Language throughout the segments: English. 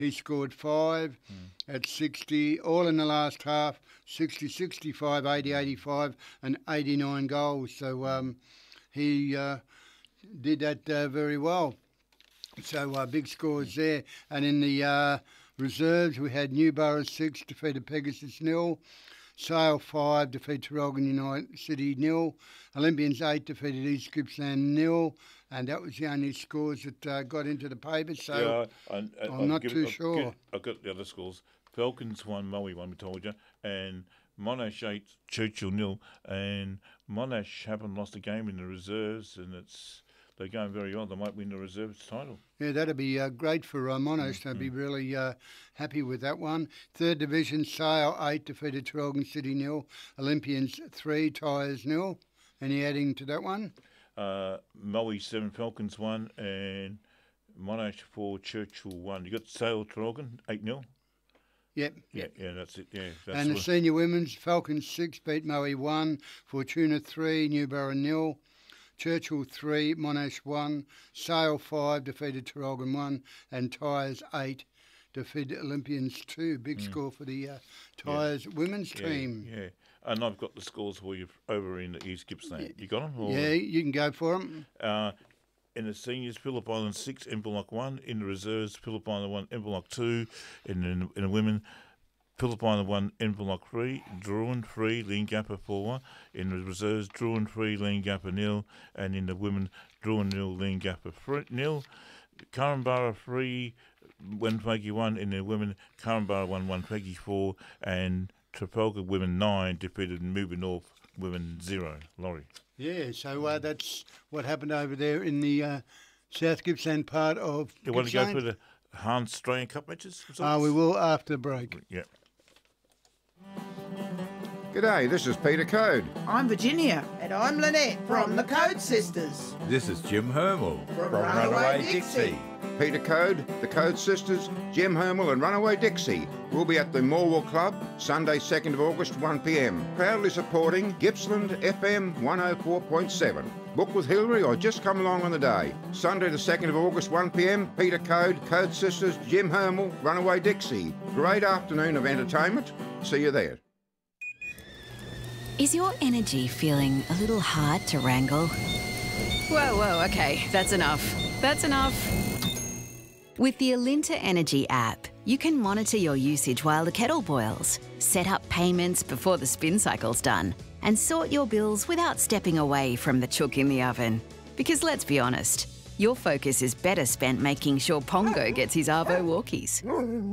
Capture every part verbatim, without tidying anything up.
He scored five mm. at sixty, all in the last half, sixty, sixty-five, eighty, eighty-five and eighty-nine goals. So um, he uh, did that uh, very well. So uh, big scores there. And in the uh, reserves, we had Newborough six, defeated Pegasus nil. Sale five, defeated Traralgon United City nil. Olympians eight, defeated East Gippsland nil. And that was the only scores that uh, got into the paper. So yeah, I, I, I'm not too it, sure. I've, I've got the other scores. Falcons one, Moe one, we told you. And Monash eight, Churchill nil. And Monash haven't lost a game in the reserves, and it's they're going very well. They might win the reserves title. Yeah, that'd be uh, great for uh, Monash. Mm-hmm. They'd be really uh, happy with that one. Third division, Sale eight, defeated Traralgon City nil. Olympians three, Tyres nil. Any adding to that one? Uh, Moe seven, Falcons one, and Monash four, Churchill one. You got Sale Traralgon eight nil. Yep. Yeah, yeah, that's it. Yeah, that's and the what... senior women's, Falcons six, beat Moe one, Fortuna three, Newborough nil. Churchill three, Monash one, Sale five, defeated Traralgon one, and Tyres eight, defeated Olympians two. Big mm. score for the uh, Tyres yeah. women's yeah, team. Yeah, and I've got the scores for you over in the East Gippsland. You got them? Or? Yeah, you can go for them. Uh, in the seniors, Phillip Island six, Inverloch one. In the reserves, Phillip Island one, Inverloch two. In the, in the women, Phillip Island one, Inverloch three, Druin three, Leangappa four. In the reserves, Druin three, Leangappa nil. And in the women, Druin nil, Leangappa nil. Currumbara three, Wonthaggi one. In the women, Currumbara one, Wonthaggi four. And Trafalgar women nine, defeated Moving North women zero. Laurie. Yeah, so uh, that's what happened over there in the uh, South Gippsland part of You want to go for the Hans Australian Cup matches? Uh, we will after the break. Yeah. G'day, this is Peter Code. I'm Virginia. And I'm Lynette from the Code Sisters. This is Jim Hermel from, from Runaway, Runaway Dixie. Dixie. Peter Code, the Code Sisters, Jim Hermel and Runaway Dixie will be at the Morwell Club Sunday second of August one p m. Proudly supporting Gippsland F M one oh four point seven. Book with Hillary or just come along on the day. Sunday the second of August one p m. Peter Code, Code Sisters, Jim Hermel, Runaway Dixie. Great afternoon of entertainment. See you there. Is your energy feeling a little hard to wrangle? Whoa, whoa, okay, that's enough. That's enough. With the Alinta Energy app, you can monitor your usage while the kettle boils, set up payments before the spin cycle's done, and sort your bills without stepping away from the chook in the oven. Because let's be honest, your focus is better spent making sure Pongo gets his Arvo walkies.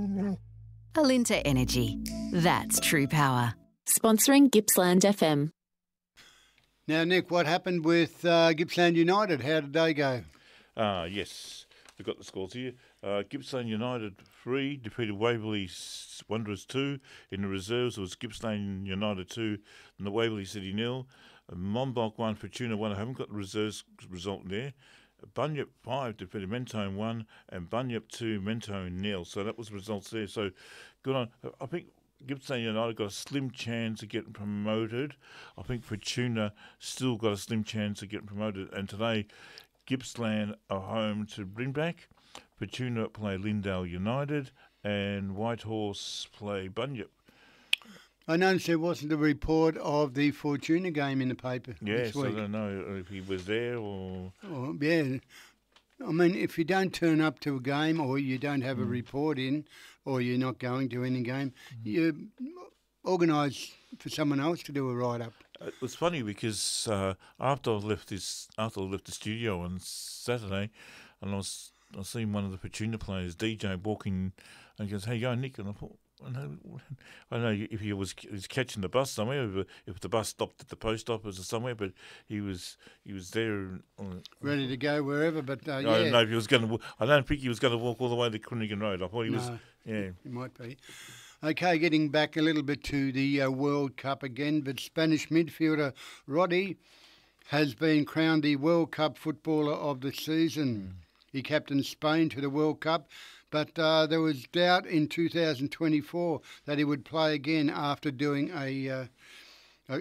Alinta Energy. That's true power. Sponsoring Gippsland F M. Now, Nick, what happened with uh, Gippsland United? How did they go? Uh, yes, we've got the scores here. Uh, Gippsland United three, defeated Waverley Wanderers two. In the reserves was Gippsland United two and the Waverley City nil. Monbulk one, Fortuna one. I haven't got the reserves result there. Bunyip five, defeated Mentone one. And Bunyip two, Mentone nil. So that was the results there. So good on. I think Gippsland United got a slim chance of getting promoted. I think Fortuna still got a slim chance of getting promoted. And today, Gippsland are home to Bringback. Fortuna play Lindale United, and Whitehorse play Bunyip. I noticed there wasn't a report of the Fortuna game in the paper Yes, this week. I don't know if he was there or... Oh, yeah. I mean, if you don't turn up to a game or you don't have a mm. report in or you're not going to any game, mm. you organise for someone else to do a write-up. It was funny because uh, after I left this, after I left the studio on Saturday, and I was I seen one of the Fortuna players, D J, walking, and he goes, "Hey, you going, Nick?" And I thought, I know, I don't know if he was, he was catching the bus somewhere, if, if the bus stopped at the post office or somewhere, but he was he was there, on, ready to go wherever. But uh, I yeah, don't know if he was going to. I don't think he was going to walk all the way to Crunigan Road. I thought he no, was. Yeah, he might be. Okay, getting back a little bit to the uh, World Cup again, but Spanish midfielder Rodri has been crowned the World Cup Footballer of the Season. Mm. He captained Spain to the World Cup, but uh, there was doubt in two thousand twenty-four that he would play again after doing a, uh, a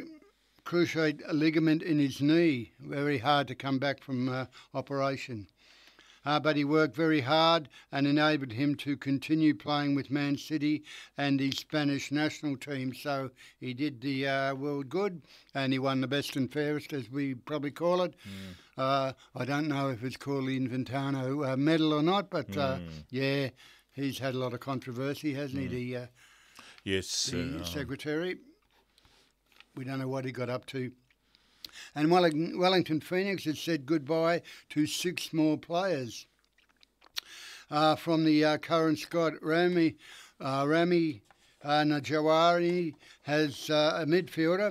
cruciate ligament in his knee. Very hard to come back from uh, operation. uh, but he worked very hard and enabled him to continue playing with Man City and the Spanish national team. So he did the uh, world good, and he won the best and fairest, as we probably call it. Mm. Uh, I don't know if it's called the Inventano uh, medal or not, but mm. uh, yeah, he's had a lot of controversy, hasn't mm. he, the, uh, yes, the uh, secretary? We don't know what he got up to. And Wellington, Wellington Phoenix has said goodbye to six more players. Uh, from the uh, current squad, Rami, uh, Rami uh, Najawari has uh, a midfielder,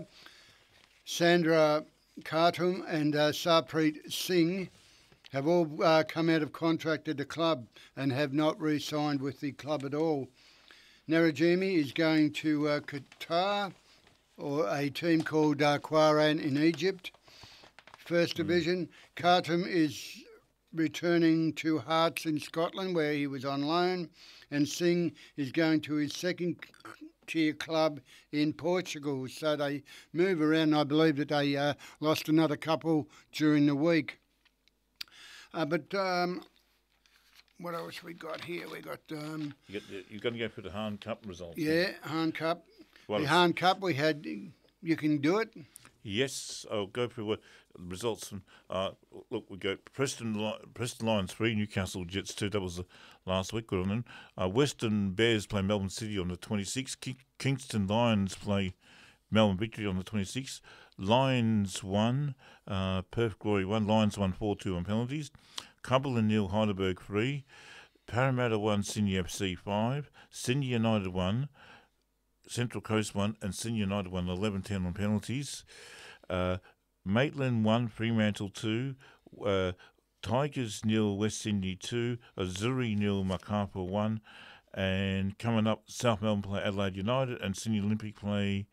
Sandra Khartoum and uh, Sarpreet Singh have all uh, come out of contract at the club and have not re-signed with the club at all. Narajimi is going to uh, Qatar, or a team called uh, Qaran in Egypt, First Division. Mm. Khartoum is returning to Hearts in Scotland, where he was on loan, and Singh is going to his second-tier club in Portugal. So they move around. I believe that they uh, lost another couple during the week. Uh, but um, what else we got here? We got... Um, you got the, you're going to go for the Hahn Cup results. Yeah, Hahn Cup. Well, the Hahn Cup, we had, you can do it? Yes, I'll go for what results. From, uh, look, we go Preston Preston Lions three, Newcastle Jets two. That was the last week. Good on them. Uh, Western Bears play Melbourne City on the twenty-sixth. Ki- Kingston Lions play Melbourne Victory on the twenty-sixth. Lions one, uh, Perth Glory one. Lions won four two on penalties. Cumberland nil, Heidelberg three. Parramatta one, Sydney F C five. Sydney United one. Central Coast one, and Sydney United won eleven ten on penalties. Uh, Maitland one, Fremantle two. Uh, Tigers nil, West Sydney two. Azuri nil, Macarthur one. And coming up, South Melbourne play Adelaide United, and Sydney Olympic play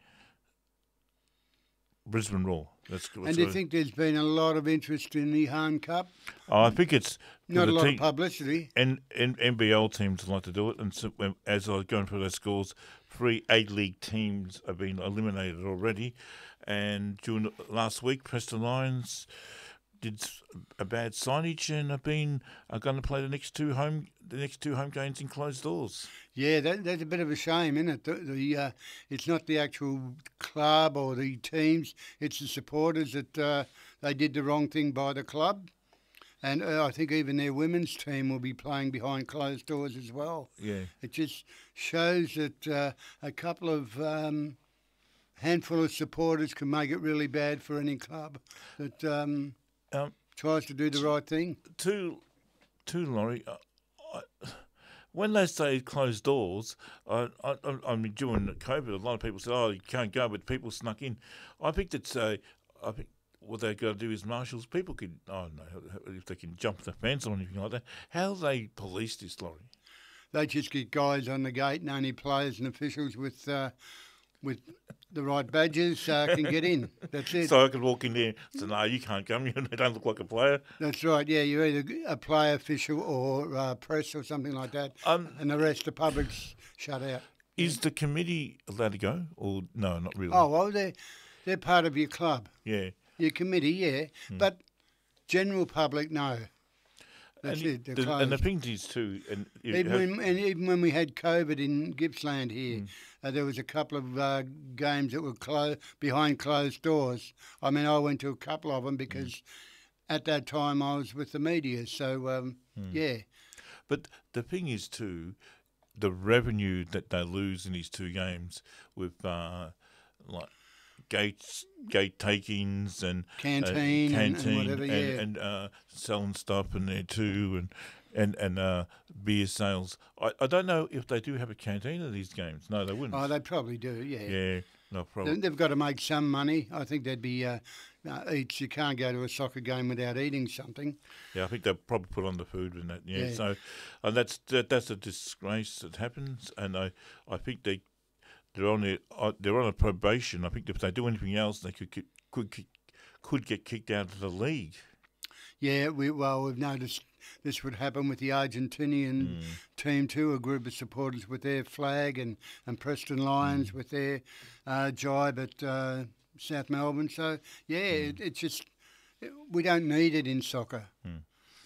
Brisbane Roar. That's good. And do you think there's been a lot of interest in the Hahn Cup? Oh, I think it's not a lot te- of publicity. And, and N B L teams like to do it. And so, as I was going through those scores, three A-League teams have been eliminated already. And during last week, Preston Lions did a bad signage and have been are going to play the next two home the next two home games in closed doors. Yeah, that, that's a bit of a shame, isn't it? The, the uh, it's not the actual club or the teams; it's the supporters that uh, they did the wrong thing by the club, and uh, I think even their women's team will be playing behind closed doors as well. Yeah, it just shows that uh, a couple of um, handful of supporters can make it really bad for any club that um, um, tries to do the right thing. To, to Laurie. Uh, I, When they say closed doors, I, I, I mean, during COVID, a lot of people said, oh, you can't go, but people snuck in. I think that's, uh, I think what they've got to do is marshals. People could, I don't know, if they can jump the fence or anything like that. How do they police this, Laurie? They just get guys on the gate and only players and officials with uh, with the right badges uh, can get in. That's it. So I could walk in there and say, no, you can't come. You don't look like a player. That's right, yeah. You're either a player, official or uh, press or something like that. Um, and the rest, the public's shut out. Is the committee allowed to go? Or no, not really? Oh, well, they're, they're part of your club. Yeah. Your committee, yeah. Hmm. But general public, no. That's and it. The, and the thing is too, and even have, when and even when we had COVID in Gippsland here, mm. uh, there was a couple of uh, games that were clo- behind closed doors. I mean, I went to a couple of them because mm. at that time I was with the media. So um, mm. yeah. But the thing is too, the revenue that they lose in these two games with uh, like. Gates, gate takings and canteen, uh, canteen and, and whatever, and, yeah. and uh, selling stuff in there too, and and and uh, beer sales. I, I don't know if they do have a canteen at these games. No, they wouldn't. Oh, they probably do. Yeah. Yeah, no problem. They've got to make some money. I think they'd be uh, uh, eats. You can't go to a soccer game without eating something. Yeah, I think they'll probably put on the food and that. Yeah, yeah. so and that's that, that's a disgrace that happens, and I I think they. They're on a, uh, they're on a probation. I think if they do anything else, they could get, could could get kicked out of the league. Yeah, we, well, we've noticed this would happen with the Argentinian mm. team too, a group of supporters with their flag, and, and Preston Lions mm. with their uh, jibe at uh, South Melbourne. So, yeah, mm. it, it's just, we don't need it in soccer. Mm.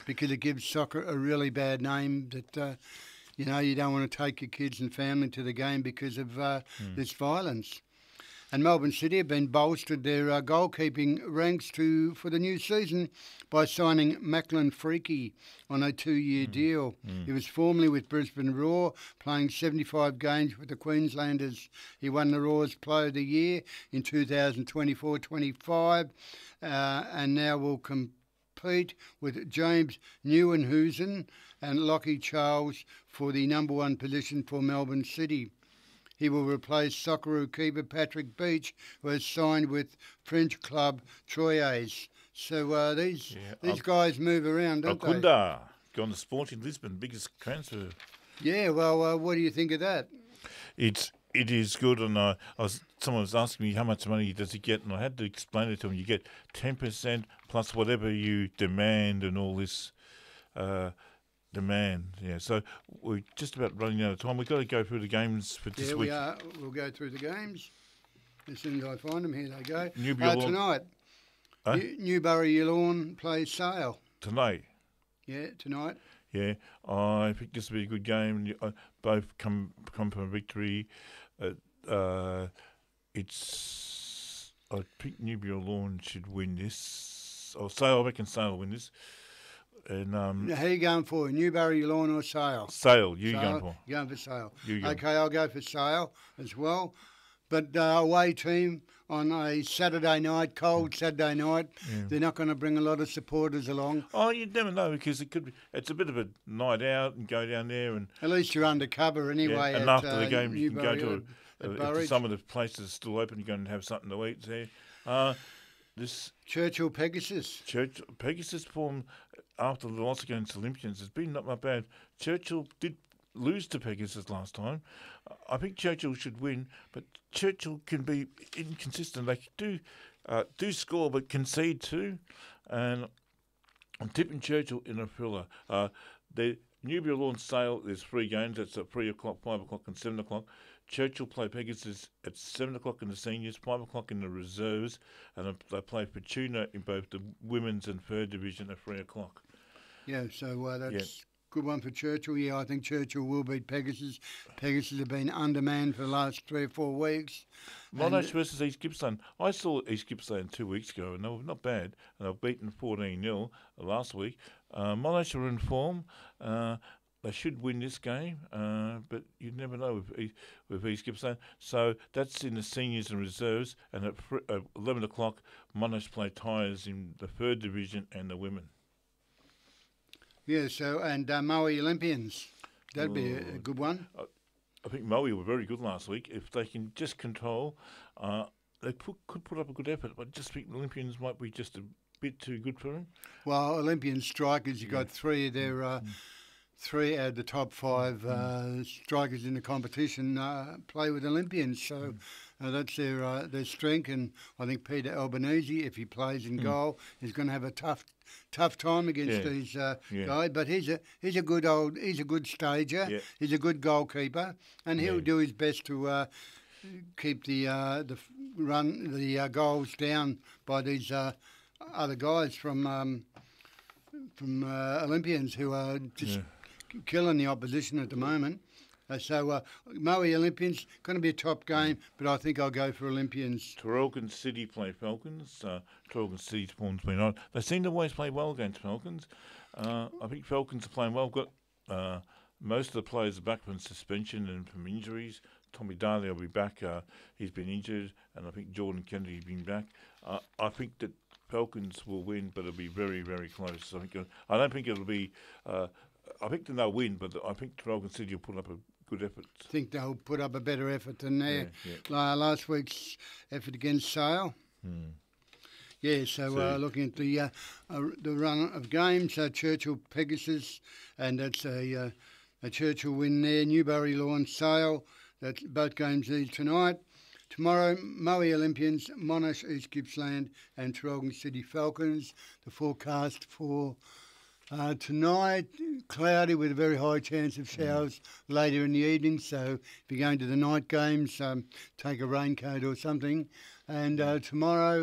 because it gives soccer a really bad name that, uh, you know, you don't want to take your kids and family to the game because of uh, mm. this violence. And Melbourne City have been bolstered their uh, goalkeeping ranks to for the new season by signing Macklin Freaky on a two-year mm. deal. Mm. He was formerly with Brisbane Roar, playing seventy-five games with the Queenslanders. He won the Roar's Player of the Year in two thousand twenty-four twenty-five uh, and now will compete with James Nieuwenhuizen and Lockie Charles for the number one position for Melbourne City. He will replace Socceroo keeper Patrick Beach, who has signed with French club Troyes. So uh, these yeah, these Al- guys move around, don't Alcunda, they? Alcunda, gone to Sporting Lisbon, biggest transfer. Yeah, well, uh, what do you think of that? It's it is good, and uh, I was someone was asking me how much money does he get, and I had to explain it to him. You get ten percent plus whatever you demand, and all this. Uh, Demand, yeah. So we're just about running out of time. We've got to go through the games for this yeah, week. Yeah, we are. We'll go through the games. As soon as I find them, here they go. Newbury uh, tonight, huh? New- Newbury Lawn plays Sale. Tonight? Yeah, tonight. Yeah, I think this will be a good game. Uh, both come come from a victory. Uh, uh, it's I think Newbury Lawn should win this. Or Sale, I reckon Sale will win this. And, um, now, who are you going for, Newbury Lawn or Sale? Sale, you Sale, going for? You're going for Sale. You okay, going. I'll go for Sale as well. But uh, away team on a Saturday night, cold Saturday night, yeah. They're not going to bring a lot of supporters along. Oh, you never know, because it could be. It's a bit of a night out and go down there and. At least you're undercover anyway. Yeah, and at, after the game, uh, you can go to, a, a, a, if some of the places are still open. You go and have something to eat there. Uh, this Churchill Pegasus. Church Pegasus form after the loss against Olympians has been not that bad. Churchill did lose to Pegasus last time. I think Churchill should win, but Churchill can be inconsistent. They do uh, do score, but concede too. And I'm tipping Churchill in a thriller. Uh, the Newbury Lawn Sale, there's three games. That's at three o'clock, five o'clock, and seven o'clock. Churchill play Pegasus at seven o'clock in the seniors, five o'clock in the reserves, and they play Fortuna in both the women's and third division at three o'clock. Yeah, so uh, that's yeah. good one for Churchill. Yeah, I think Churchill will beat Pegasus. Pegasus have been undermanned for the last three or four weeks. Monash versus East Gippsland. I saw East Gippsland two weeks ago, and they were not bad, and they've beaten fourteen nil last week. Uh, Monash are in form. Uh, They should win this game, uh, but you never know with East, with East Gippsland. So that's in the seniors and reserves, and at uh, eleven o'clock, Monash play Tyres in the third division and the women. Yeah, so, and uh, Maui Olympians, that'd be a, a good one. Uh, I think Maui were very good last week. If they can just control, uh, they put, could put up a good effort, but I just think the Olympians might be just a bit too good for them. Well, Olympian strikers, you've yeah. got three of their... Uh, mm. Three out of the top five uh, strikers in the competition uh, play with Olympians, so uh, that's their uh, their strength. And I think Peter Albanese, if he plays in mm. goal, is going to have a tough tough time against yeah. these uh, yeah. guys. But he's a he's a good old he's a good stager. Yeah. He's a good goalkeeper, and he'll yeah. do his best to uh, keep the uh, the run the uh, goals down by these uh, other guys from um, from uh, Olympians who are just. Yeah. killing the opposition at the moment. Uh, so, uh, Maui Olympians, going to be a top game, but I think I'll go for Olympians. Traralgon City play Falcons. Uh, Traralgon City's form's been on. They seem to always play well against Falcons. Uh, I think Falcons are playing well. Got uh, most of the players are back from suspension and from injuries. Tommy Daly will be back. Uh, he's been injured, and I think Jordan Kennedy has been back. Uh, I think that Falcons will win, but it'll be very, very close. I think. Uh, I don't think it'll be... Uh, I think they'll win, but I think Traralgon City will put up a good effort. I think they'll put up a better effort than their yeah, yeah. last week's effort against Sale. Hmm. Yeah, so, so uh, looking at the uh, uh, the run of games, uh, Churchill Pegasus, and that's a uh, a Churchill win there. Newbury Lawn Sale, that's both games these tonight. Tomorrow, Maui Olympians, Monash East Gippsland, and Traralgon City Falcons. The forecast for Uh, tonight, cloudy with a very high chance of showers mm. later in the evening. So if you're going to the night games, um, take a raincoat or something. And uh, tomorrow,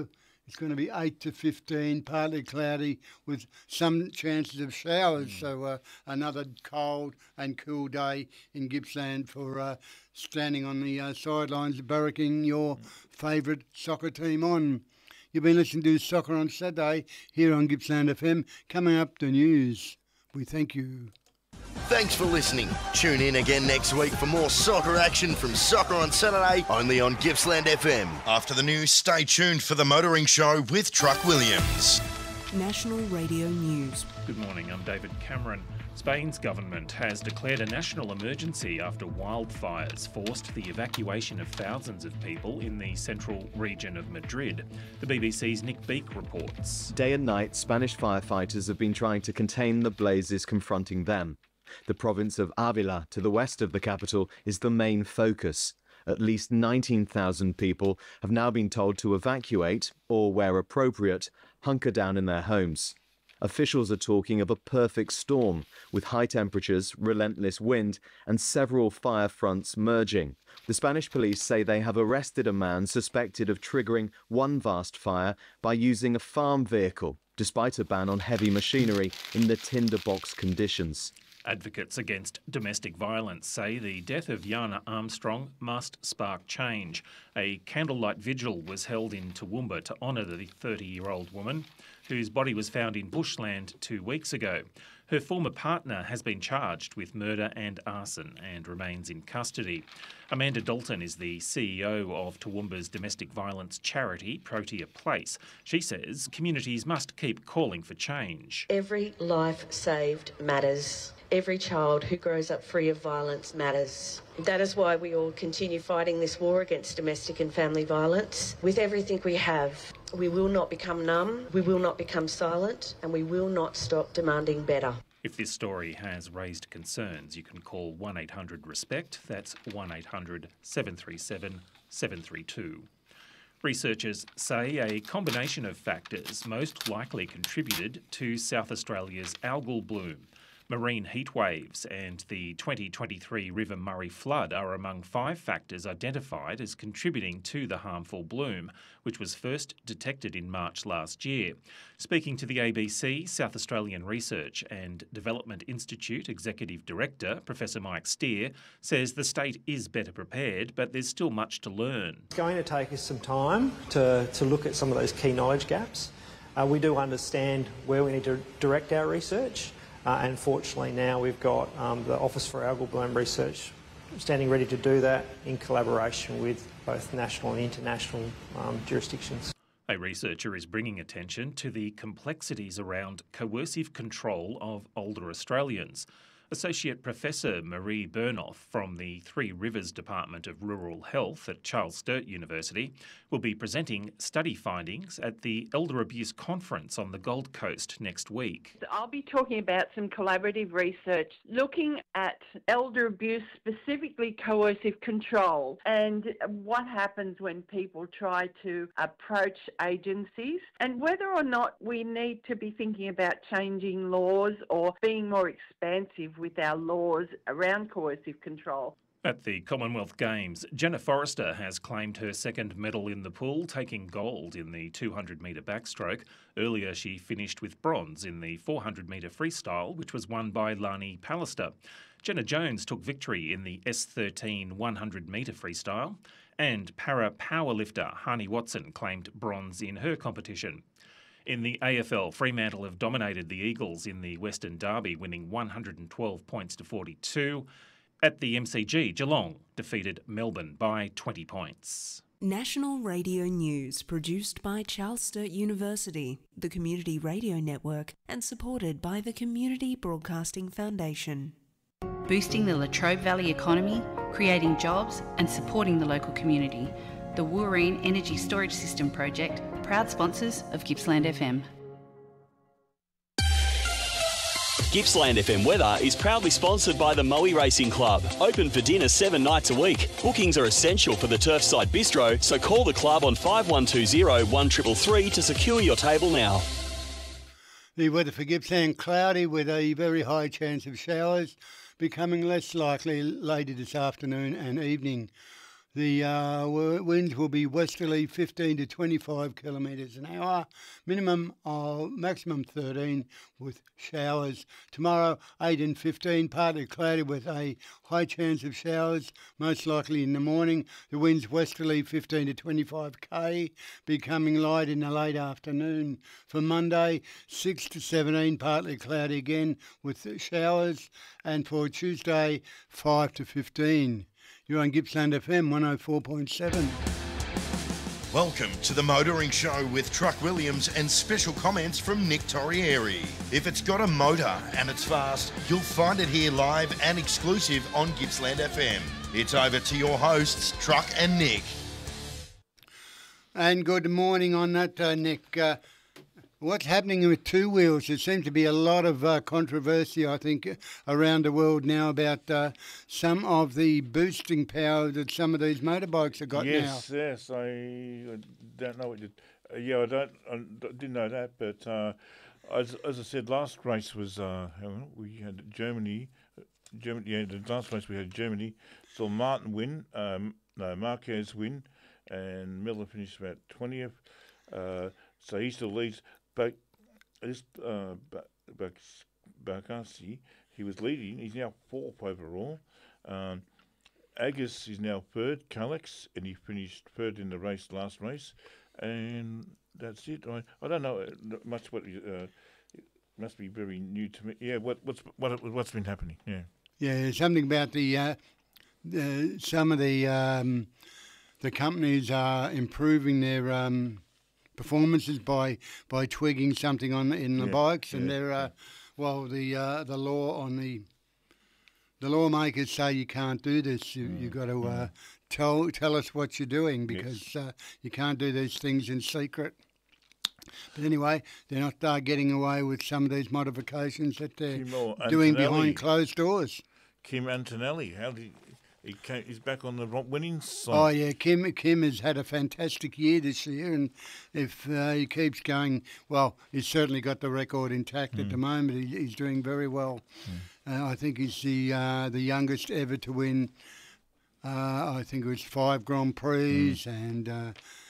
It's going to be eight to fifteen, partly cloudy with some chances of showers. Mm. So uh, another cold and cool day in Gippsland for uh, standing on the uh, sidelines, barracking your mm. favourite soccer team on. You've been listening to Soccer on Saturday here on Gippsland F M. Coming up, the news. We thank you. Thanks for listening. Tune in again next week for more soccer action from Soccer on Saturday, only on Gippsland F M. After the news, stay tuned for the Motoring Show with Truck Williams. National Radio News. Good morning, I'm David Cameron. Spain's government has declared a national emergency after wildfires forced the evacuation of thousands of people in the central region of Madrid. The B B C's Nick Beak reports. Day and night, Spanish firefighters have been trying to contain the blazes confronting them. The province of Avila, to the west of the capital, is the main focus. At least nineteen thousand people have now been told to evacuate, or where appropriate, hunker down in their homes. Officials are talking of a perfect storm, with high temperatures, relentless wind, and several fire fronts merging. The Spanish police say they have arrested a man suspected of triggering one vast fire by using a farm vehicle, despite a ban on heavy machinery in the tinderbox conditions. Advocates against domestic violence say the death of Yana Armstrong must spark change. A candlelight vigil was held in Toowoomba to honour the thirty-year-old woman, whose body was found in bushland two weeks ago. Her former partner has been charged with murder and arson and remains in custody. Amanda Dalton is the C E O of Toowoomba's domestic violence charity, Protea Place. She says communities must keep calling for change. Every life saved matters. Every child who grows up free of violence matters. That is why we all continue fighting this war against domestic and family violence with everything we have. We will not become numb, we will not become silent, and we will not stop demanding better. If this story has raised concerns, you can call one eight hundred RESPECT. That's one eight hundred seven three seven seven three two. Researchers say a combination of factors most likely contributed to South Australia's algal bloom. Marine heat waves and the twenty twenty-three River Murray flood are among five factors identified as contributing to the harmful bloom, which was first detected in March last year. Speaking to the A B C, South Australian Research and Development Institute Executive Director, Professor Mike Steer, says the state is better prepared, but there's still much to learn. It's going to take us some time to, to look at some of those key knowledge gaps. Uh, we do understand where we need to direct our research. Uh, and fortunately now we've got um, the Office for Algal Bloom Research standing ready to do that in collaboration with both national and international um, jurisdictions. A researcher is bringing attention to the complexities around coercive control of older Australians. Associate Professor Marie Burnoff from the Three Rivers Department of Rural Health at Charles Sturt University will be presenting study findings at the Elder Abuse Conference on the Gold Coast next week. I'll be talking about some collaborative research looking at elder abuse, specifically coercive control, and what happens when people try to approach agencies, and whether or not we need to be thinking about changing laws or being more expansive with our laws around coercive control. At the Commonwealth Games, Jenna Forrester has claimed her second medal in the pool, taking gold in the two hundred metre backstroke. Earlier, she finished with bronze in the four hundred metre freestyle, which was won by Lani Pallister. Jenna Jones took victory in the S thirteen one hundred metre freestyle, and para powerlifter Hani Watson claimed bronze in her competition. In the A F L, Fremantle have dominated the Eagles in the Western Derby, winning one hundred twelve points to forty-two. At the M C G, Geelong defeated Melbourne by twenty points. National Radio News, produced by Charles Sturt University, the Community Radio Network, and supported by the Community Broadcasting Foundation. Boosting the Latrobe Valley economy, creating jobs and supporting the local community. The Wooreen Energy Storage System Project, proud sponsors of Gippsland F M. Gippsland F M weather is proudly sponsored by the Moe Racing Club. Open for dinner seven nights a week. Bookings are essential for the Turfside Bistro, so call the club on five one two zero one three three three to secure your table now. The weather for Gippsland, cloudy with a very high chance of showers, becoming less likely later this afternoon and evening. The uh, w- winds will be westerly fifteen to twenty-five kilometres an hour, minimum of maximum thirteen with showers. Tomorrow, eight and fifteen, partly cloudy with a high chance of showers, most likely in the morning. The winds westerly fifteen to twenty-five k, becoming light in the late afternoon. For Monday, six to seventeen, partly cloudy again with showers. And for Tuesday, five to fifteen. You're on Gippsland F M one oh four point seven. Welcome to the Motoring Show with Truck Williams and special comments from Nick Torrieri. If it's got a motor and it's fast, you'll find it here live and exclusive on Gippsland F M. It's over to your hosts, Truck and Nick. And good morning on that, uh, Nick. Uh, What's happening with two wheels? There seems to be a lot of uh, controversy, I think, around the world now about uh, some of the boosting power that some of these motorbikes have got yes, now. Yes, yes. I, I don't know what you. Uh, yeah, I don't. I didn't know that, but uh, as as I said, last race was uh, hang on, we had Germany. Germany. Yeah, the last race we had Germany. Saw Martin win. Um, no, Marquez win, and Miller finished about twentieth. Uh, so he still leads. But this uh, Bakassi, he was leading. He's now fourth overall. Um, Agus is now third. Kalex, and he finished third in the race, last race, and that's it. I, I don't know much. What uh, it must be very new to me. Yeah. What what's what what's been happening? Yeah. Yeah. Something about the, uh, the some of the um, the companies are improving their. Um, performances by by twigging something on in the yeah, bikes, and yeah, they're uh, well the uh, the law on the the lawmakers say you can't do this. You mm, you got to mm. uh, tell tell us what you're doing, because yes. uh, you can't do these things in secret. But anyway, they're not uh, getting away with some of these modifications that they're doing behind closed doors. Kim Antonelli, how did he? He came, he's back on the winning side. Oh, yeah, Kim Kim has had a fantastic year this year, and if uh, he keeps going, well, he's certainly got the record intact mm. at the moment. He, he's doing very well. Mm. Uh, I think he's the uh, the youngest ever to win, uh, I think it was five Grand Prix, mm. and uh,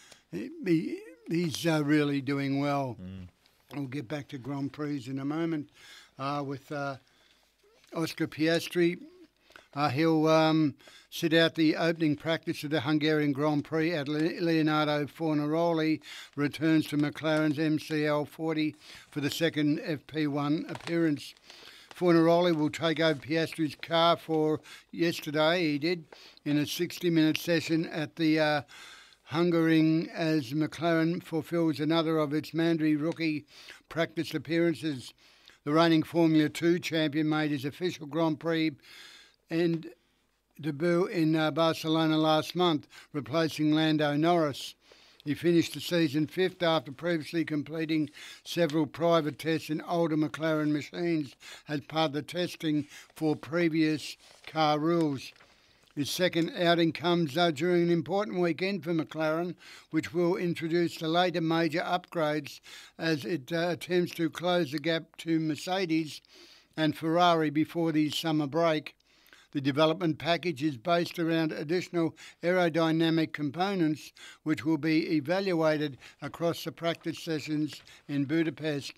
he, he's uh, really doing well. Mm. We'll get back to Grand Prix in a moment uh, with uh, Oscar Piastri. Uh, he'll um, sit out the opening practice of the Hungarian Grand Prix at Le- Leonardo Fornaroli, returns to McLaren's M C L forty for the second F P one appearance. Fornaroli will take over Piastri's car for yesterday, he did, in a sixty-minute session at the uh, Hungaroring, as McLaren fulfills another of its Mandry rookie practice appearances. The reigning Formula two champion made his official Grand Prix and debut in uh, Barcelona last month, replacing Lando Norris. He finished the season fifth after previously completing several private tests in older McLaren machines as part of the testing for previous car rules. His second outing comes uh, during an important weekend for McLaren, which will introduce the later major upgrades as it uh, attempts to close the gap to Mercedes and Ferrari before the summer break. The development package is based around additional aerodynamic components which will be evaluated across the practice sessions in Budapest.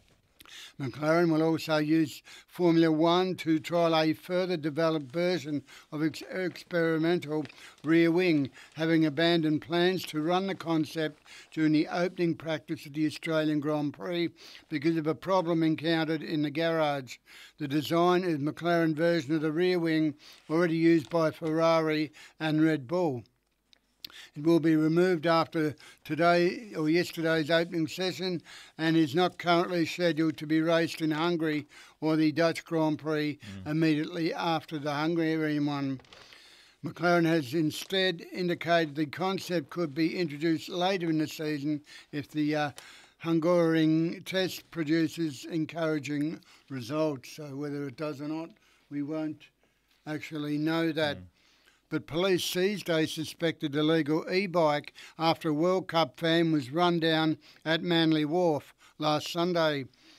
McLaren will also use Formula One to trial a further developed version of its experimental rear wing, having abandoned plans to run the concept during the opening practice of the Australian Grand Prix because of a problem encountered in the garage. The design is McLaren version of the rear wing already used by Ferrari and Red Bull. It will be removed after today or yesterday's opening session and is not currently scheduled to be raced in Hungary or the Dutch Grand Prix mm. immediately after the Hungarian one. McLaren has instead indicated the concept could be introduced later in the season if the uh, Hungaroring test produces encouraging results. So whether it does or not, we won't actually know that. Mm. But police seized a suspected illegal e-bike after a World Cup fan was run down at Manly Wharf last Sunday.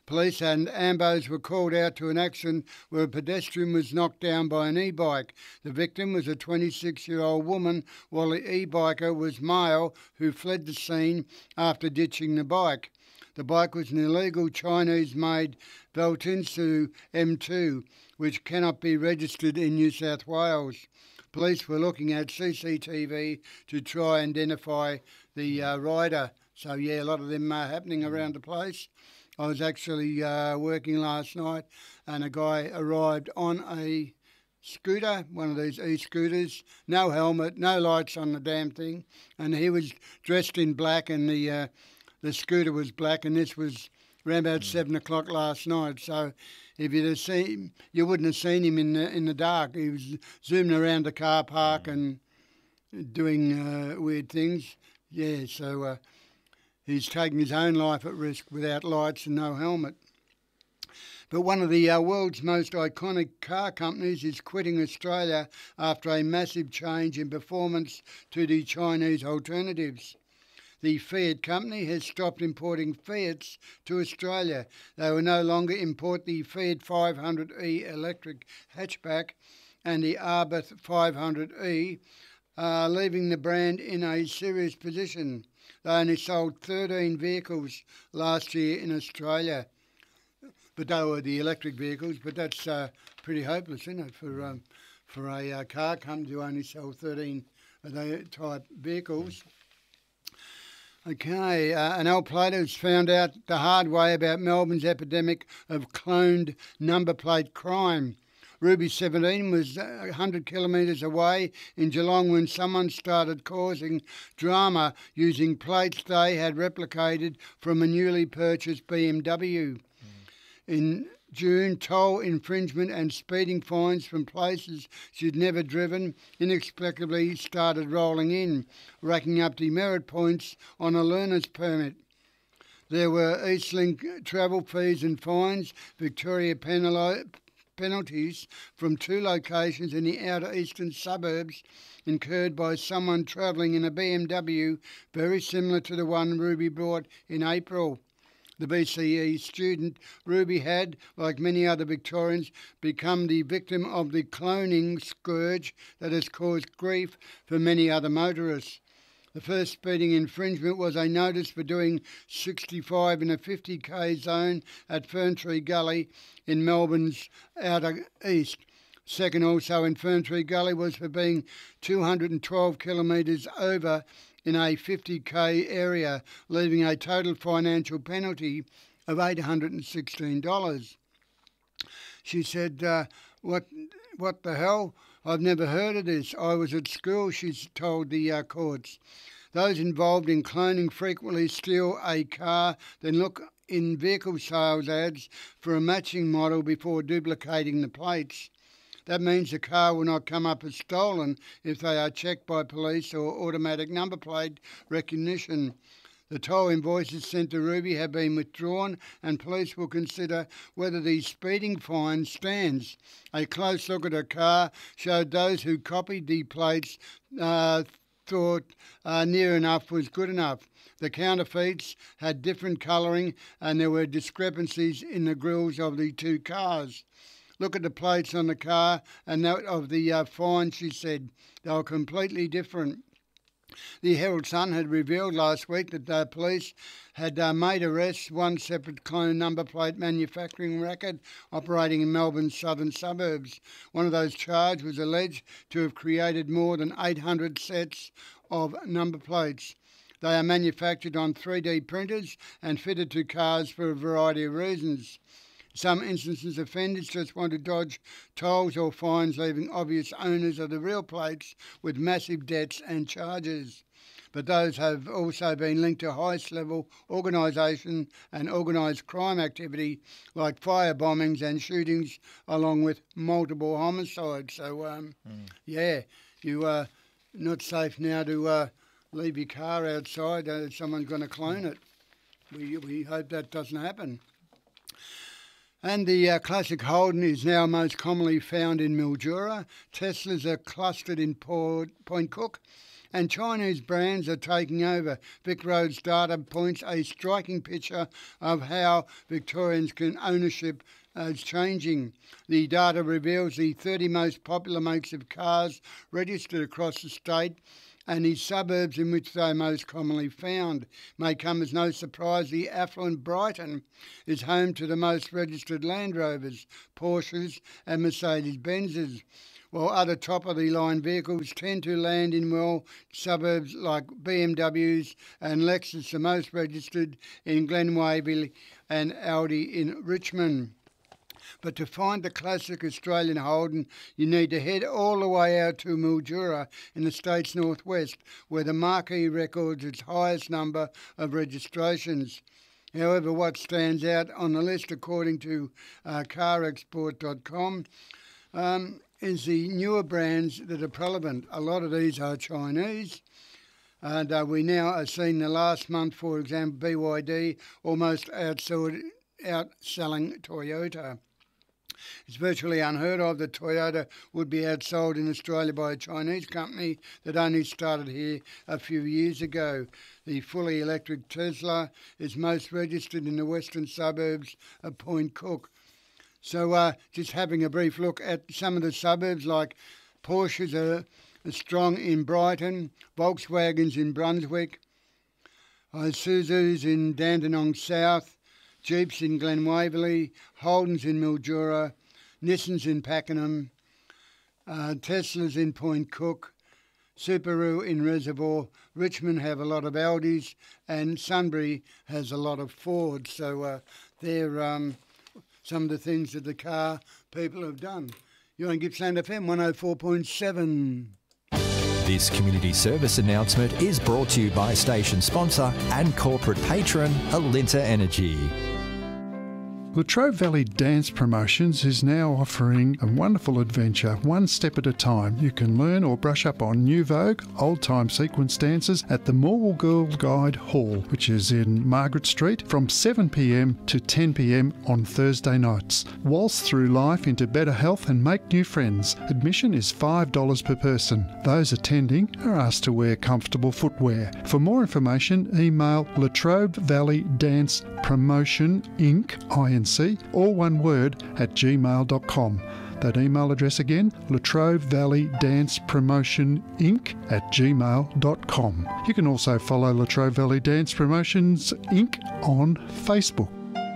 Police and ambos were called out to an accident where a pedestrian was knocked down by an e-bike. The victim was a twenty-six-year-old woman, while the e-biker was male who fled the scene after ditching the bike. The bike was an illegal Chinese-made Valtinsu M two, which cannot be registered in New South Wales. Police were looking at C C T V to try and identify the uh, rider. So, yeah, a lot of them are happening around the place. I was actually uh, working last night and a guy arrived on a scooter, one of these e-scooters, no helmet, no lights on the damn thing, and he was dressed in black and the uh, the scooter was black, and this was around about mm. seven o'clock last night. So if you'd have seen, you wouldn't have seen him in the, in the dark. He was zooming around the car park mm. and doing uh, weird things. Yeah, so uh, he's taking his own life at risk without lights and no helmet. But one of the uh, world's most iconic car companies is quitting Australia after a massive change in performance to the Chinese alternatives. The Fiat company has stopped importing Fiats to Australia. They will no longer import the Fiat five hundred E electric hatchback and the Abarth five hundred E, uh, leaving the brand in a serious position. They only sold thirteen vehicles last year in Australia. But they were the electric vehicles, but that's uh, pretty hopeless, isn't it, for um, for a uh, car company to only sell thirteen of those type vehicles. Okay, uh, an old plater has found out the hard way about Melbourne's epidemic of cloned number plate crime. Ruby seventeen was one hundred kilometres away in Geelong when someone started causing drama using plates they had replicated from a newly purchased B M W. Mm. In June, toll infringement and speeding fines from places she'd never driven inexplicably started rolling in, racking up demerit points on a learner's permit. There were Eastlink travel fees and fines, Victoria penali- penalties from two locations in the outer eastern suburbs incurred by someone travelling in a B M W very similar to the one Ruby bought in April. The B C E student, Ruby had, like many other Victorians, become the victim of the cloning scourge that has caused grief for many other motorists. The first speeding infringement was a notice for doing sixty-five in a fifty k zone at Ferntree Gully in Melbourne's outer east. Second, also in Ferntree Gully, was for being two hundred twelve kilometres over in a fifty k area, leaving a total financial penalty of eight hundred sixteen dollars. She said, uh, what what the hell? I've never heard of this. I was at school, she's told the uh, courts. Those involved in cloning frequently steal a car, then look in vehicle sales ads for a matching model before duplicating the plates. That means the car will not come up as stolen if they are checked by police or automatic number plate recognition. The toll invoices sent to Ruby have been withdrawn and police will consider whether the speeding fine stands. A close look at her car showed those who copied the plates uh, thought uh, near enough was good enough. The counterfeits had different colouring and there were discrepancies in the grilles of the two cars. Look at the plates on the car and that of the uh, fine, she said. They were completely different. The Herald Sun had revealed last week that the police had uh, made arrests, one separate clone number plate manufacturing racket operating in Melbourne's southern suburbs. One of those charged was alleged to have created more than eight hundred sets of number plates. They are manufactured on three D printers and fitted to cars for a variety of reasons. Some instances, offenders just want to dodge tolls or fines, leaving obvious owners of the real plates with massive debts and charges. But those have also been linked to highest-level organisation and organised crime activity like fire bombings and shootings, along with multiple homicides. So, um, mm. yeah, you are not safe now to uh, leave your car outside. Uh, someone's going to clone it. We, we hope that doesn't happen. And the uh, classic Holden is now most commonly found in Mildura. Teslas are clustered in Port, Point Cook, and Chinese brands are taking over. Vic Roads data points a striking picture of how Victorians' can ownership is changing. The data reveals the thirty most popular makes of cars registered across the state, and the suburbs in which they are most commonly found. May come as no surprise the affluent Brighton is home to the most registered Land Rovers, Porsches and Mercedes-Benzes, while other top-of-the-line vehicles tend to land in, well, suburbs like B M Ws and Lexus, the most registered in Glen Waverley and Audi in Richmond. But to find the classic Australian Holden, you need to head all the way out to Mildura in the state's northwest, where the marquee records its highest number of registrations. However, what stands out on the list, according to uh, car export dot com, um, is the newer brands that are prevalent. A lot of these are Chinese. And uh, we now are seeing the last month, for example, B Y D almost outsold, outselling Toyota. It's virtually unheard of that Toyota would be outsold in Australia by a Chinese company that only started here a few years ago. The fully electric Tesla is most registered in the western suburbs of Point Cook. So uh, just having a brief look at some of the suburbs, like Porsches are, are strong in Brighton, Volkswagens in Brunswick, Isuzus in Dandenong South, Jeeps in Glen Waverley, Holdens in Mildura, Nissans in Pakenham, uh, Teslas in Point Cook, Subaru in Reservoir. Richmond have a lot of Audis, and Sunbury has a lot of Fords. So uh, they're um, some of the things that the car people have done. You're on Gippsland F M one oh four point seven. This community service announcement is brought to you by station sponsor and corporate patron Alinta Energy. Latrobe Valley Dance Promotions is now offering a wonderful adventure, one step at a time. You can learn or brush up on New Vogue, old-time sequence dances at the Morwell Girl Guide Hall, which is in Margaret Street, from seven p m to ten p m on Thursday nights. Waltz through life into better health and make new friends. Admission is five dollars per person. Those attending are asked to wear comfortable footwear. For more information, email Latrobe Valley Dance Promotion Incorporated, all one word, at gmail dot com. That email address again, Latrobe Valley Dance Promotion Incorporated at gmail dot com. You can also follow Latrobe Valley Dance Promotions Incorporated on Facebook.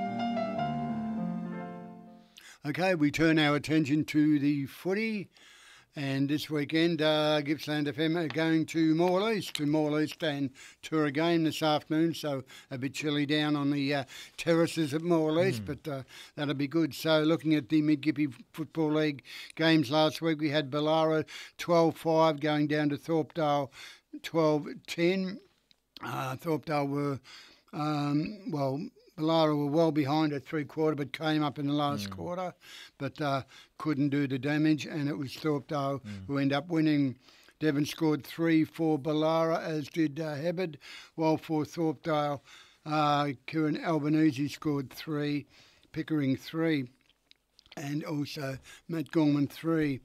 Okay, we turn our attention to the footy. And this weekend, uh, Gippsland F M are going to Morwell East, to Morwell East and tour a game this afternoon, so a bit chilly down on the uh, terraces at Morwell East, mm. but uh, that'll be good. So looking at the Mid-Gippy Football League games last week, we had Ballara twelve five going down to Thorpedale twelve ten. Uh, Thorpedale were, um, well... Ballara were well behind at three-quarter, but came up in the last mm. quarter, but uh, couldn't do the damage, and it was Thorpedale mm. who ended up winning. Devon scored three for Ballara, as did uh, Hebbard, while for Thorpedale, uh, Kieran Albanese scored three, Pickering three, and also Matt Gorman three.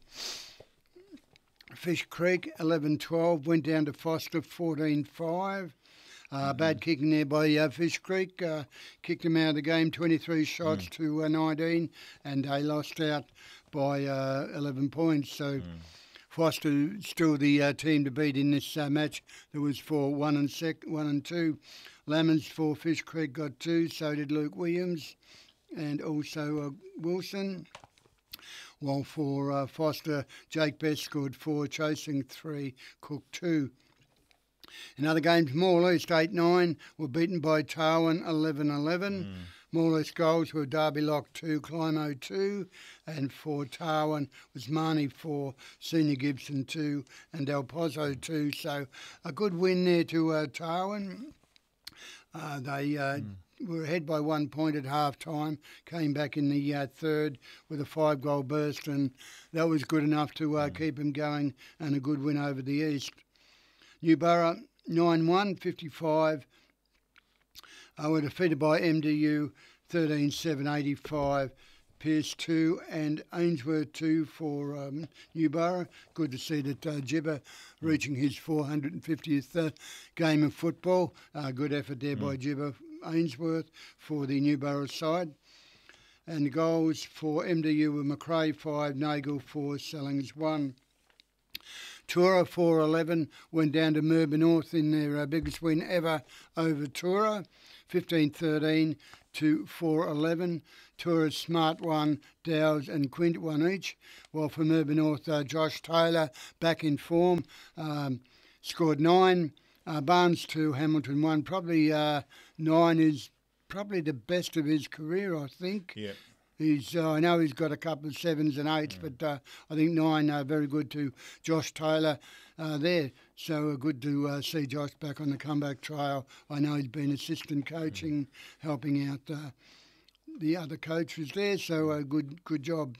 Fish Creek eleven twelve went down to Foster fourteen five. Uh, mm-hmm. Bad kicking there by uh, Fish Creek, uh, kicked them out of the game, twenty-three shots mm. to uh, nineteen, and they lost out by uh, eleven points. So mm. Foster still the uh, team to beat in this uh, match. There was for one and sec, one and two. Lamons for Fish Creek got two, so did Luke Williams, and also uh, Wilson. While for uh, Foster, Jake Best scored four, chasing three, Cook two. In other games, Morwell East eight nine were beaten by Tarwin eleven eleven. Mm. Morwell East goals were Darby Lock two, Climo two, and for Tarwin was Marnie four, Senior Gibson two, and El Pozo two. So a good win there to uh, Tarwin. Uh, they uh, mm. were ahead by one point at half-time, came back in the uh, third with a five-goal burst, and that was good enough to uh, mm. keep them going, and a good win over the East. Newborough nine one, fifty-five, uh, were defeated by M D U thirteen seven, eighty-five. Pearce two and Ainsworth two for um, Newborough. Good to see that uh, Gibber reaching his four hundred fiftieth uh, game of football. Uh, good effort there mm. by Gibber Ainsworth for the Newborough side. And the goals for M D U were McRae five, Nagel four, Sellings one. Tura four eleven went down to Merba North in their uh, biggest win ever over Tura, fifteen thirteen to four eleven. Tura's Smart one, Dowes and Quint one each, while for Merba North, uh, Josh Taylor back in form, um, scored nine. Uh, Barnes two, Hamilton one. Probably uh, nine is probably the best of his career, I think. Yeah. He's, uh, I know he's got a couple of sevens and eights, mm. but uh, I think nine are uh, very good to Josh Taylor uh, there. So uh, good to uh, see Josh back on the comeback trail. I know he's been assistant coaching, mm. helping out uh, the other coaches there, so uh, good good job.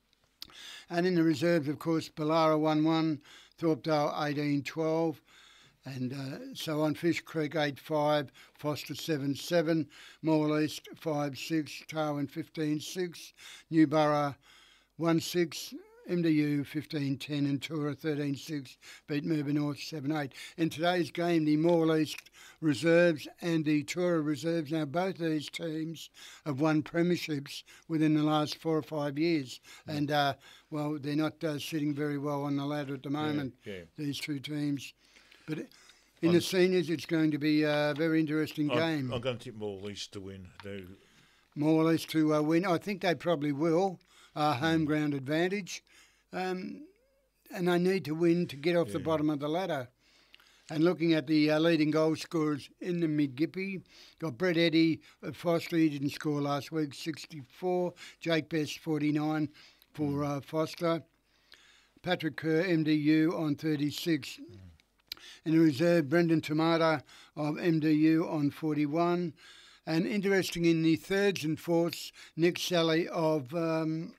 And in the reserves, of course, Ballara one one, Thorpedale eighteen twelve. And uh, so on, Fish Creek eight five, Foster seven seven, Moore East five six, Tarwin fifteen six, Newborough one six, M D U fifteen ten and Tura thirteen six beat Merba North seven eight. In today's game, the Moore East reserves and the Tura reserves, now both these teams have won premierships within the last four or five years. Yeah. And, uh, well, they're not uh, sitting very well on the ladder at the moment, yeah, yeah. these two teams. But in I'm, the seniors, it's going to be a very interesting I'm, game. I'm going to tip Moore East to win. No. Moore East to uh, win. I think they probably will. Uh, home ground advantage. Um, and they need to win to get off yeah. the bottom of the ladder. And looking at the uh, leading goal scorers in the Mid-Gippy, got Brett Eddy at Foster. He didn't score last week, sixty-four. Jake Best, forty-nine for mm. uh, Foster. Patrick Kerr, M D U on thirty-six. Mm. In the reserve, Brendan Tomato of M D U on forty-one. And interesting in the thirds and fourths, Nick Sally of um,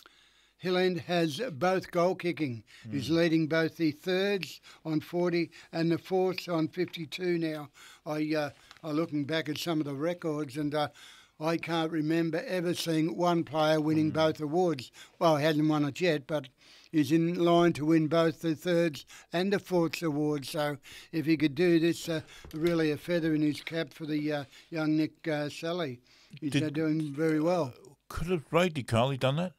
Hill End has both goal kicking. Mm. He's leading both the thirds on forty and the fourths on fifty-two now. I, uh, I'm looking back at some of the records and uh, I can't remember ever seeing one player winning mm. both awards. Well, he hasn't won it yet, but he's in line to win both the thirds and the fourths awards. So if he could do this, uh, really a feather in his cap for the uh, young Nick uh, Sally. He's Did, uh, doing very well. Could have Brady Carley done that?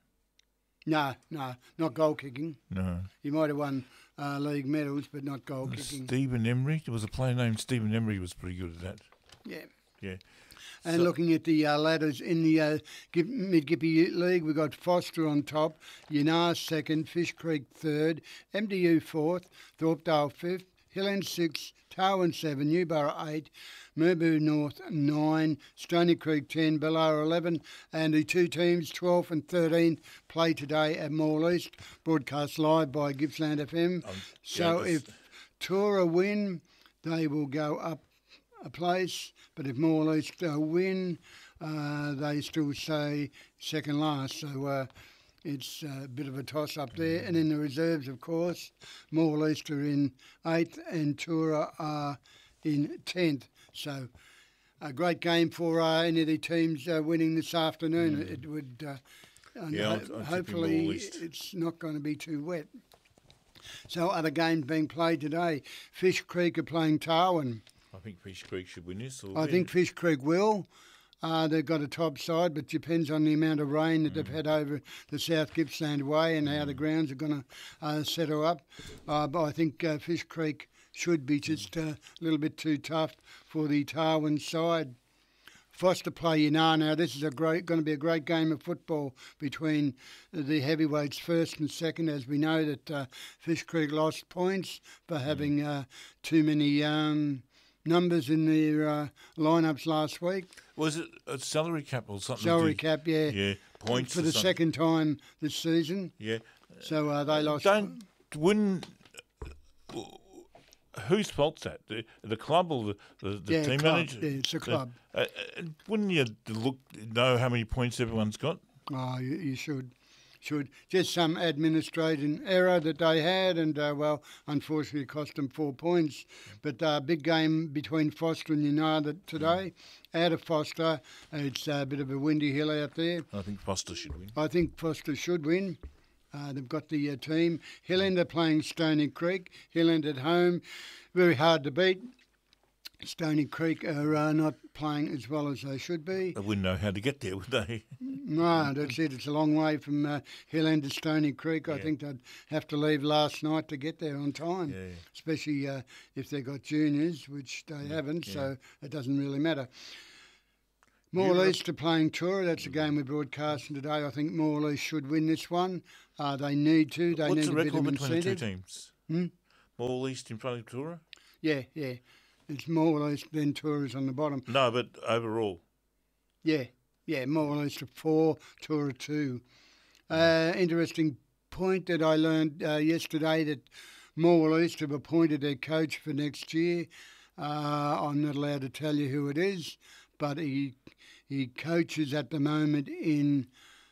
No, no, not goal kicking. No. He might have won uh, league medals, but not goal kicking. Stephen Emery, there was a player named Stephen Emery was pretty good at that. Yeah. Yeah. And so, looking at the uh, ladders in the uh, Mid-Gippy League, we've got Foster on top, Yanar second, Fish Creek third, M D U fourth, Thorpedale fifth, Hill End six, Tarwin seven, Newborough eight, Merbu North nine, Stony Creek ten, Ballara eleven, and the two teams, twelve and thirteen, play today at Moore East, broadcast live by Gippsland F M. Um, so yeah, if Tura win, they will go up a place, but if Moore East uh, win, uh, they still say second last. So uh, it's a bit of a toss-up there. And in the reserves, of course, Moore East are in eighth and Tura are in tenth. So a great game for uh, any of the teams uh, winning this afternoon. Mm. It would, uh, yeah, ho- I'll, I'll hopefully it's not going to be too wet. So other games being played today. Fish Creek are playing Tarwin. I think Fish Creek should win this. I think Fish Creek will. Uh, they've got a top side, but depends on the amount of rain that mm. they've had over the South Gippsland Way and mm. how the grounds are going to uh, settle up. Uh, but I think uh, Fish Creek should be just uh, a little bit too tough for the Tarwin side. Foster play Yanar. Now, this is a great, going to be a great game of football between the heavyweights first and second, as we know that uh, Fish Creek lost points for having uh, too many um, numbers in their uh, lineups last week. Was it a salary cap or something? Salary cap, yeah. Yeah, points for the something. second time this season. Yeah. So uh, they lost. Don't win. Whose fault's that? The, the club or the, the, the yeah, team club. manager? Yeah, it's the club. Uh, uh, wouldn't you look know how many points everyone's got? Oh, you, you should. should. Just some administrative error that they had, and uh, well, unfortunately, it cost them four points. But uh, big game between Foster and United today. Out of Foster, it's a bit of a windy hill out there. I think Foster should win. I think Foster should win. Uh, they've got the uh, team. Hillend are playing Stony Creek. Hillend at home, very hard to beat. Stony Creek are uh, not playing as well as they should be. They wouldn't know how to get there, would they? No, that's it. It's a long way from uh, Hillend to Stony Creek. I Yeah. think they'd have to leave last night to get there on time, Yeah, yeah. especially uh, if they've got juniors, which they haven't, so it doesn't really matter. Moore East are playing Tura. That's a game we're broadcasting today. I think Moore East should win this one. Uh, they need to. They What's need the a bit record of between the two incentive. teams? Hmm? More East in front of Tura? Yeah, yeah. It's more East than Tura's on the bottom. No, but overall. Yeah, yeah, more or less to four, Tura two. Uh, interesting point that I learned uh, yesterday that More East have appointed their coach for next year. Uh, I'm not allowed to tell you who it is, but he he coaches at the moment in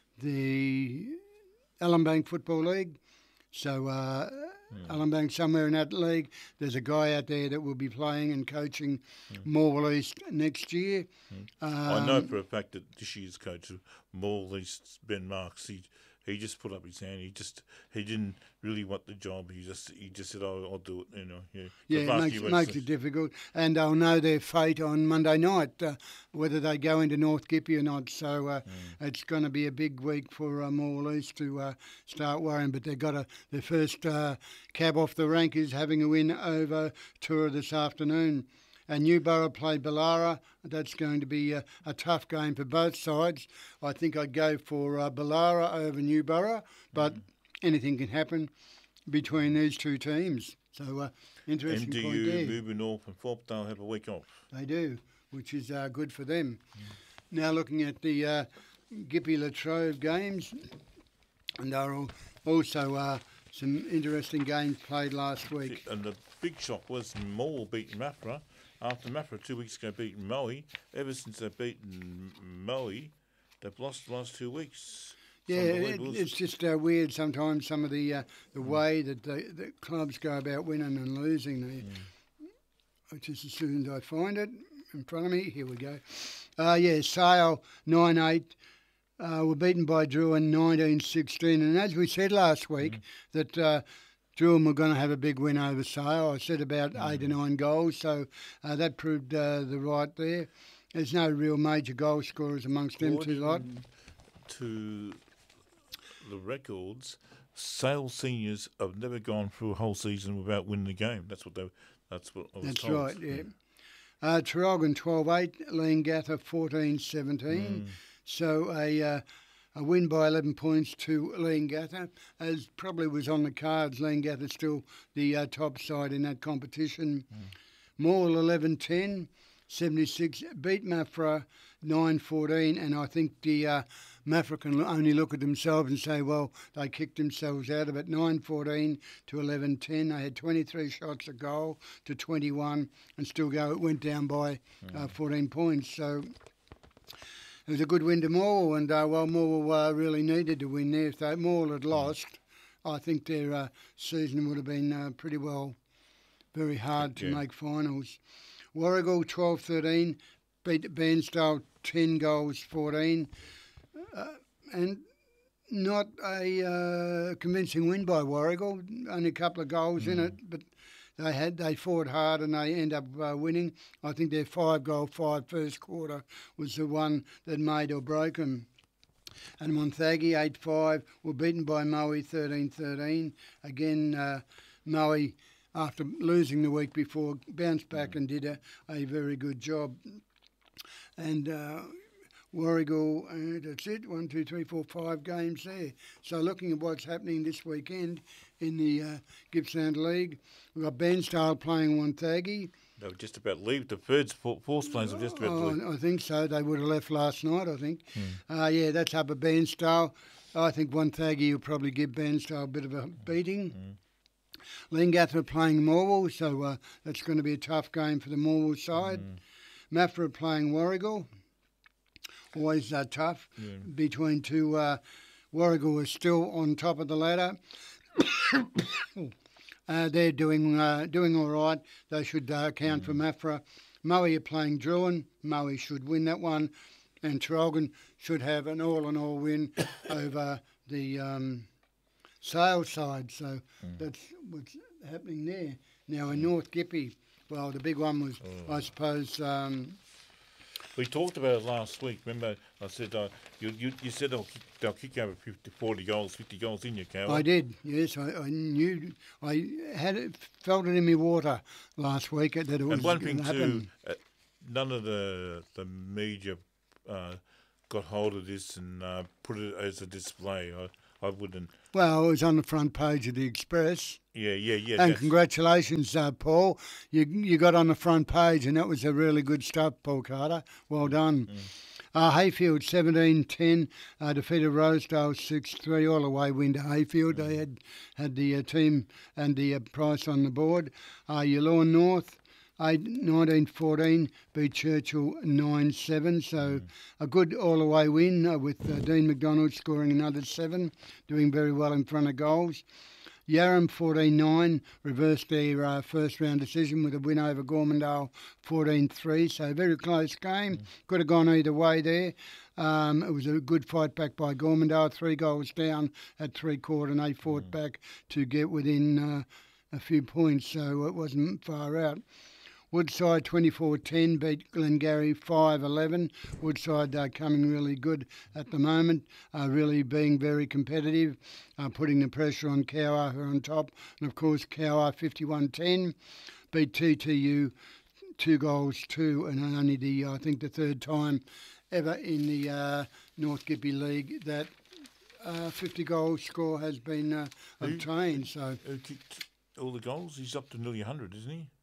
the Ellenbank Football League. So uh, mm. Ellenbank, somewhere in that league, there's a guy out there that will be playing and coaching mm. Morwell East next year. Mm. Um, I know for a fact that this year's coach of Morwell East, Ben Marks, he he just put up his hand. He just he didn't really want the job. He just he just said, "Oh, I'll do it." You know, yeah. Yeah, it makes, makes it difficult, and they'll know their fate on Monday night, uh, whether they go into North Gippy or not. So uh, mm. it's going to be a big week for uh, Morwell East to uh, start worrying. But they've got a, their first uh, cab off the rank is having a win over Tura this afternoon. And Newborough play Ballara. That's going to be a, a tough game for both sides. I think I'd go for uh, Ballara over Newborough, but mm. anything can happen between these two teams. So, uh, interesting and do point you, there. Moving North and Thorpedale have a week off? They do, which is uh, good for them. Mm. Now looking at the uh, Gippy Latrobe games, and there are also uh, some interesting games played last week. And the big shock was Moore beating Maffra. After Maffra two weeks ago beaten Moe, ever since they've beaten Moe, they've lost the last two weeks. Yeah, it, it's just uh, weird sometimes, some of the uh, the mm. way that the, the clubs go about winning and losing. They, mm. Just as soon as I find it in front of me, here we go. Uh, yeah, Sale nine eight uh, were beaten by Druin nineteen sixteen. And as we said last week, mm. that... Uh, Druin were going to have a big win over Sale. I said about mm. eight or nine goals, so uh, that proved uh, the right there. There's no real major goal scorers amongst them two lot. To the records, Sale seniors have never gone through a whole season without winning the game. That's what they. That's what I was That's told. right. Yeah. Uh, Traralgon twelve eight, Leongatha fourteen seventeen. Mm. So a. Uh, A win by eleven points to Leongatha, as probably was on the cards. Leongatha still the uh, top side in that competition. Mm. Morwell eleven ten, seventy-six, beat Maffra nine fourteen, and I think the uh, Maffra can only look at themselves and say, well, they kicked themselves out of it. nine fourteen to eleven ten. They had twenty-three shots a goal to twenty-one, and still go. It went down by mm. uh, fourteen points. So... It was a good win to Morwell, and uh, well, Morwell uh, really needed to win there. If they, Morwell had lost, I think their uh, season would have been uh, pretty well, very hard to yeah. make finals. Warragul twelve thirteen, beat Bairnsdale ten goals fourteen, uh, and not a uh, convincing win by Warragul, only a couple of goals mm. in it, but They had they fought hard and they end up uh, winning. I think their five goal five first quarter was the one that made or broke them. And Monthaggi eight five were beaten by Moe thirteen thirteen. Again, uh, Moe, after losing the week before, bounced back mm. and did a, a very good job. And uh, Warragul, uh, that's it, one, two, three, four, five games there. So looking at what's happening this weekend in the uh, Gippsland League, we've got Bairnsdale playing Monthaggi. They were just about to leave. The third, fourth players were just about oh, to leave. I think so. They would have left last night, I think. Mm. Uh, yeah, that's up at Bairnsdale. I think Monthaggi will probably give Bairnsdale a bit of a beating. Mm. Leongatha are playing Morwell, so uh, that's going to be a tough game for the Morwell side. Mm. Maffra are playing Warragul. Always uh, tough yeah. between two uh, Warragul is still on top of the ladder. uh, they're doing uh, doing all right. They should uh, count mm. for Mafra. Moe are playing Druin. Moe should win that one. And Traralgon should have an all-in-all win over the um, Sale side. So mm. that's what's happening there. Now in North Gippy, well, the big one was, oh. I suppose... Um, we talked about it last week. Remember, I said uh, you, you you said they'll kick, they'll kick over fifty, forty goals, fifty goals in your cow. I did. Yes, I, I knew. I had it, felt it in my water last week that it was. And one thing happen. too, uh, none of the the media uh, got hold of this and uh, put it as a display. I I wouldn't. Well, it was on the front page of the Express. Yeah, yeah, yeah. And congratulations, uh, Paul. You you got on the front page, and that was a really good stuff, Paul Carter. Well done. Mm. Uh, Hayfield seventeen ten uh, defeated Rosedale six three, all the way win to Hayfield. Mm. They had had the uh, team and the uh, price on the board. Uh, Yallourn North nineteen fourteen beat Churchill nine seven, so mm. a good all-the-way win uh, with uh, Dean McDonald scoring another seven, doing very well in front of goals. Yarram fourteen nine reversed their uh, first-round decision with a win over Gormandale fourteen three, so very close game. Mm. Could have gone either way there. Um, it was a good fight back by Gormandale, three goals down at three-quarter, and they fought mm. back to get within uh, a few points, so it wasn't far out. Woodside twenty-four ten beat Glengarry five eleven. Woodside uh, coming really good at the moment, uh, really being very competitive, uh, putting the pressure on Cowra, who are on top. And of course, Cowra fifty-one ten beat T T U two goals two, and only the, I think, the third time ever in the uh, North Gippy League that uh, fifty goal score has been uh, obtained. So who kicked all the goals? He's up to nearly one hundred, isn't he?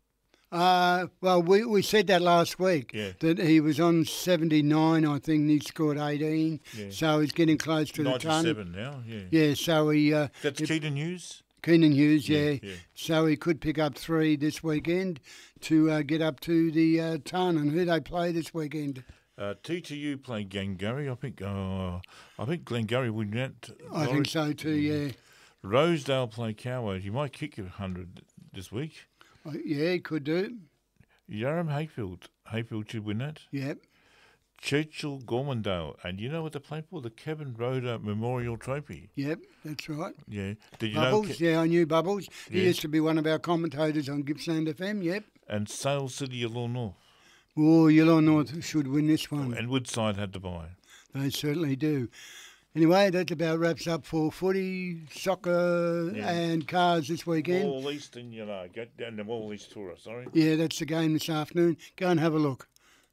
Uh, well, we, we said that last week, yeah. that he was on seventy-nine, I think, and he scored eighteen, yeah. so he's getting close to the ton. ninety-seven now, yeah. Yeah, so he... Uh, That's it, Keenan Hughes? Keenan Hughes, yeah. Yeah, yeah. So he could pick up three this weekend to uh, get up to the uh, ton. And who they play this weekend? Uh, T T U play Glengarry. I think uh, I think Glengarry would net. I think so too, yeah. Rosedale play Cowra. He might kick a hundred this week. Uh, yeah, he could do. Yarram Hayfield. Hayfield should win that. Yep. Churchill Gormandale. And you know what they play for? The Kevin Roder Memorial Trophy. Yep, that's right. Yeah. Did you Bubbles, know? Ke- yeah, I knew Bubbles. Yeah. He used to be one of our commentators on Gippsland F M, yep. And Sale City Yallourn North. Oh, Yallourn North should win this one. Oh, and Woodside had to buy. They certainly do. Anyway, that about wraps up for footy, soccer yeah. and cars this weekend. All Eastern, you know, go down to All East Tourist, sorry. Yeah, that's the game this afternoon. Go and have a look.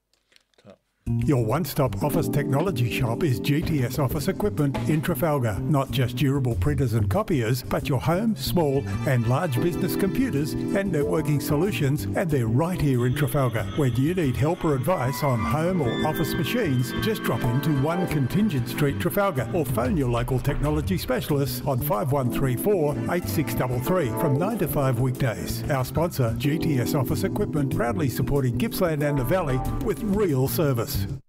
Your one-stop office technology shop is G T S Office Equipment in Trafalgar. Not just durable printers and copiers, but your home, small and large business computers and networking solutions, and they're right here in Trafalgar. When you need help or advice on home or office machines, just drop into one Contingent Street, Trafalgar, or phone your local technology specialists on five one three four, eight six three three from nine to five weekdays. Our sponsor, G T S Office Equipment, proudly supporting Gippsland and the Valley with real service.